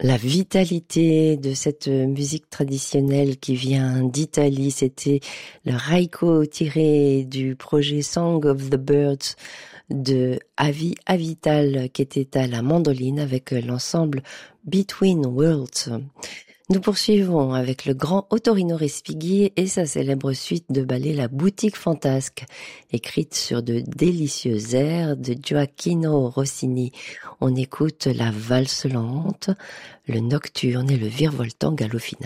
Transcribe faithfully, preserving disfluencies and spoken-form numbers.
La vitalité de cette musique traditionnelle qui vient d'Italie, c'était le Raiko tiré du projet Song of the Birds de Avi Avital qui était à la mandoline avec l'ensemble Between Worlds. Nous poursuivons avec le grand Ottorino Respighi et sa célèbre suite de ballets La Boutique Fantasque, écrite sur de délicieux airs de Gioacchino Rossini. On écoute la valse lente, le nocturne et le virevoltant galop final.